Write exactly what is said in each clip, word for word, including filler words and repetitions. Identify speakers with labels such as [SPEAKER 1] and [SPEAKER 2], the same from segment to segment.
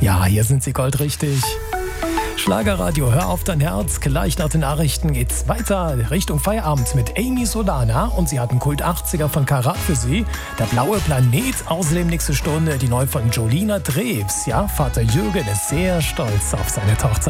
[SPEAKER 1] Ja, hier sind Sie goldrichtig. Schlagerradio, hör auf dein Herz. Gleich nach den Nachrichten geht's weiter Richtung Feierabend mit Amy Solana. Und sie hat einen Kult achtziger von Karat für Sie. Der blaue Planet. Außerdem nächste Stunde die neue von Jolina Drews. Ja, Vater Jürgen ist sehr stolz auf seine Tochter.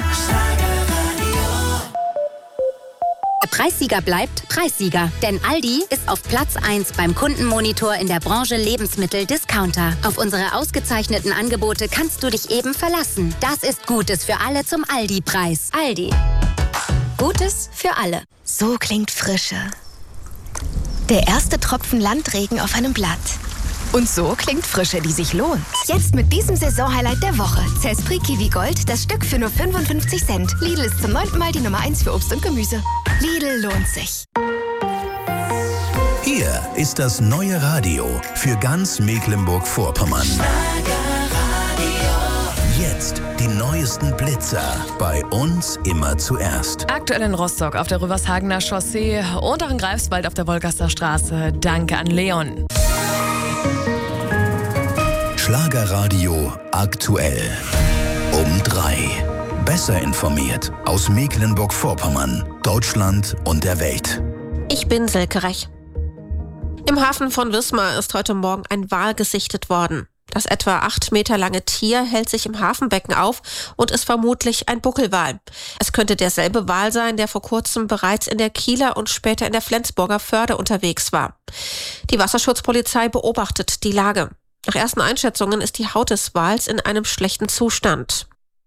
[SPEAKER 2] Der Preissieger bleibt Preissieger, denn Aldi ist auf Platz eins beim Kundenmonitor in der Branche Lebensmittel-Discounter. Auf unsere ausgezeichneten Angebote kannst du dich eben verlassen. Das ist Gutes für alle zum Aldi-Preis. Aldi. Gutes für alle.
[SPEAKER 3] So klingt Frische. Der erste Tropfen Landregen auf einem Blatt. Und so klingt Frische, die sich lohnt. Jetzt mit diesem Saisonhighlight der Woche. Zespri Kiwi Gold, das Stück für nur fünfundfünfzig Cent. Lidl ist zum neunten Mal die Nummer eins für Obst und Gemüse. Lidl lohnt sich.
[SPEAKER 4] Hier ist das neue Radio für ganz Mecklenburg-Vorpommern. Jetzt die neuesten Blitzer. Bei uns immer zuerst.
[SPEAKER 5] Aktuell in Rostock auf der Rüvershagener Chaussee und auch in Greifswald auf der Wolgaster Straße. Danke an Leon.
[SPEAKER 4] Schlagerradio aktuell. Um drei. Besser informiert aus Mecklenburg-Vorpommern, Deutschland und der Welt.
[SPEAKER 6] Ich bin Silke Rech. Im Hafen von Wismar ist heute Morgen ein Wal gesichtet worden. Das etwa acht Meter lange Tier hält sich im Hafenbecken auf und ist vermutlich ein Buckelwal. Es könnte derselbe Wal sein, der vor kurzem bereits in der Kieler und später in der Flensburger Förde unterwegs war. Die Wasserschutzpolizei beobachtet die Lage. Nach ersten Einschätzungen ist die Haut des Wals in einem schlechten Zustand.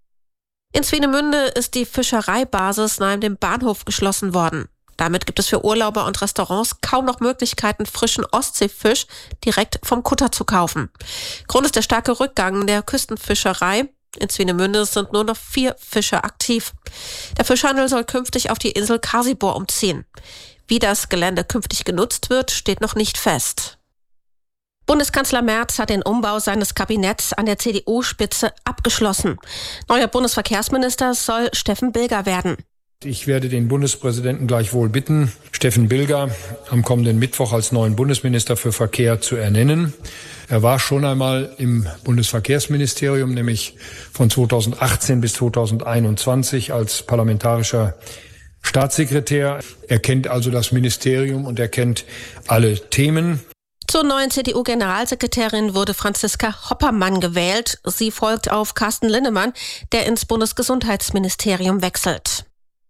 [SPEAKER 6] In Swinemünde ist die Fischereibasis nahe dem Bahnhof geschlossen worden. Damit gibt es für Urlauber und Restaurants kaum noch Möglichkeiten, frischen Ostseefisch direkt vom Kutter zu kaufen. Grund ist der starke Rückgang der Küstenfischerei. In Swinemünde sind nur noch vier Fischer aktiv. Der Fischhandel soll künftig auf die Insel Karsibor umziehen. Wie das Gelände künftig genutzt wird, steht noch nicht fest. Bundeskanzler Merz hat den Umbau seines Kabinetts an der C D U-Spitze abgeschlossen. Neuer Bundesverkehrsminister soll Steffen Bilger werden.
[SPEAKER 7] Ich werde den Bundespräsidenten gleichwohl bitten, Steffen Bilger am kommenden Mittwoch als neuen Bundesminister für Verkehr zu ernennen. Er war schon einmal im Bundesverkehrsministerium, nämlich von zweitausendachtzehn bis zweitausendeinundzwanzig als parlamentarischer Staatssekretär. Er kennt also das Ministerium und er kennt alle Themen.
[SPEAKER 6] Zur neuen C D U-Generalsekretärin wurde Franziska Hoppermann gewählt. Sie folgt auf Carsten Linnemann, der ins Bundesgesundheitsministerium wechselt.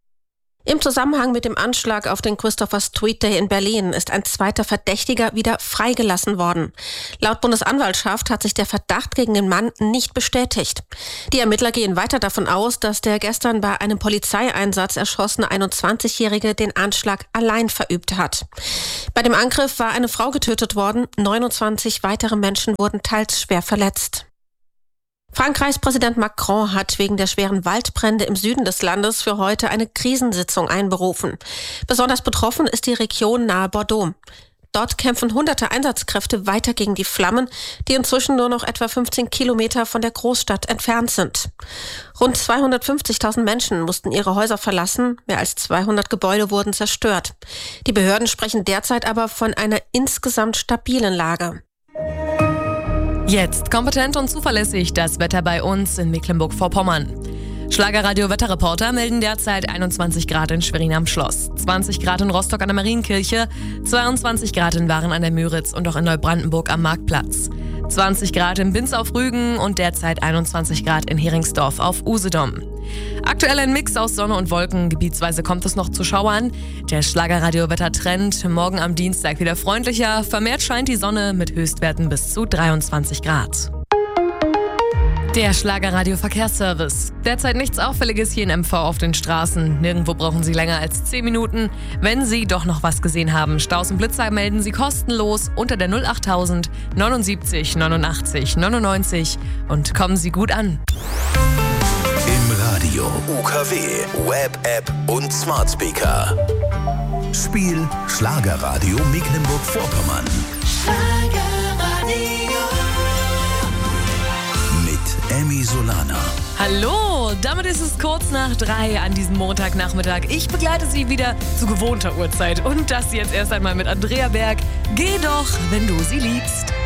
[SPEAKER 6] Im Zusammenhang mit dem Anschlag auf den Christopher Street Day in Berlin ist ein zweiter Verdächtiger wieder freigelassen worden. Laut Bundesanwaltschaft hat sich der Verdacht gegen den Mann nicht bestätigt. Die Ermittler gehen weiter davon aus, dass der gestern bei einem Polizeieinsatz erschossene einundzwanzigjährige den Anschlag allein verübt hat. Bei dem Angriff war eine Frau getötet worden, neunundzwanzig weitere Menschen wurden teils schwer verletzt. Frankreichs Präsident Macron hat wegen der schweren Waldbrände im Süden des Landes für heute eine Krisensitzung einberufen. Besonders betroffen ist die Region nahe Bordeaux. Dort kämpfen hunderte Einsatzkräfte weiter gegen die Flammen, die inzwischen nur noch etwa fünfzehn Kilometer von der Großstadt entfernt sind. Rund zweihundertfünfzigtausend Menschen mussten ihre Häuser verlassen, mehr als zweihundert Gebäude wurden zerstört. Die Behörden sprechen derzeit aber von einer insgesamt stabilen Lage.
[SPEAKER 5] Jetzt kompetent und zuverlässig das Wetter bei uns in Mecklenburg-Vorpommern. Schlagerradio-Wetterreporter melden derzeit einundzwanzig Grad in Schwerin am Schloss, zwanzig Grad in Rostock an der Marienkirche, zweiundzwanzig Grad in Waren an der Müritz und auch in Neubrandenburg am Marktplatz, zwanzig Grad in Binz auf Rügen und derzeit einundzwanzig Grad in Heringsdorf auf Usedom. Aktuell ein Mix aus Sonne und Wolken, gebietsweise kommt es noch zu Schauern. Der Schlagerradio-Wettertrend, morgen am Dienstag wieder freundlicher, vermehrt scheint die Sonne mit Höchstwerten bis zu dreiundzwanzig Grad. Der Schlagerradio-Verkehrsservice. Derzeit nichts Auffälliges hier in M V auf den Straßen. Nirgendwo brauchen Sie länger als zehn Minuten. Wenn Sie doch noch was gesehen haben, Staus und Blitzer melden Sie kostenlos unter der null achttausend neunundsiebzig neunundachtzig neunundneunzig und kommen Sie gut an.
[SPEAKER 4] Im Radio, U K W, Web-App und Smart Speaker. Spiel Schlagerradio Mecklenburg-Vorpommern. Amy Solana.
[SPEAKER 5] Hallo, damit ist es kurz nach drei an diesem Montagnachmittag. Ich begleite Sie wieder zu gewohnter Uhrzeit und das jetzt erst einmal mit Andrea Berg. Geh doch, wenn du sie liebst.